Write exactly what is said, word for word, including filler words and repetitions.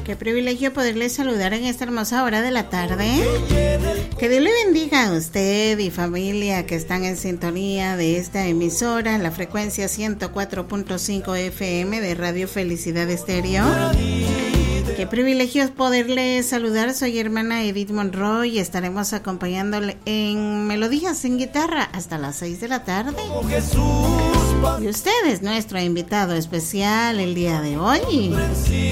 Qué privilegio poderles saludar en esta hermosa hora de la tarde. Que Dios le bendiga a usted y familia que están en sintonía de esta emisora, la frecuencia ciento cuatro punto cinco F M de Radio Felicidad Estéreo. Qué privilegio es poderle saludar. Soy hermana Edith Monroy y estaremos acompañándole en Melodías en Guitarra hasta las seis de la tarde. Y usted es nuestro invitado especial el día de hoy.